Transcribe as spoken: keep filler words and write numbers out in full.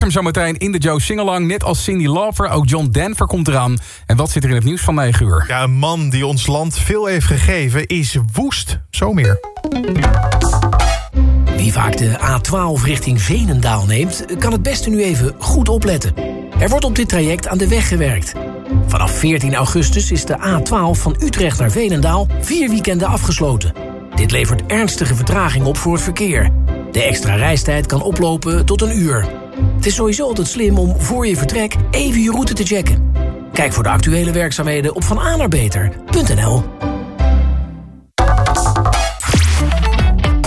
hem zometeen in de Joe Singalong. Net als Cyndi Lauper, ook John Denver komt eraan. En wat zit er in het nieuws van negen uur? Ja, een man die ons land veel heeft gegeven is woest. Zo meer. Wie vaak de A twaalf richting Veenendaal neemt, kan het beste nu even goed opletten. Er wordt op dit traject aan de weg gewerkt. Vanaf veertien augustus is de A twaalf van Utrecht naar Veenendaal vier weekenden afgesloten. Dit levert ernstige vertraging op voor het verkeer. De extra reistijd kan oplopen tot een uur. Het is sowieso altijd slim om voor je vertrek even je route te checken. Kijk voor de actuele werkzaamheden op van a naar beter punt n l.